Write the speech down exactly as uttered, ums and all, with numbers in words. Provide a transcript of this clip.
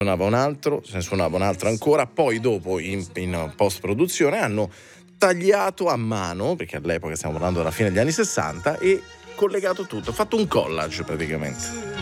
suonava un altro, se ne suonava un altro ancora, poi dopo in, in post-produzione hanno tagliato a mano, perché all'epoca stiamo parlando della fine degli anni sessanta, e collegato tutto, fatto un collage praticamente.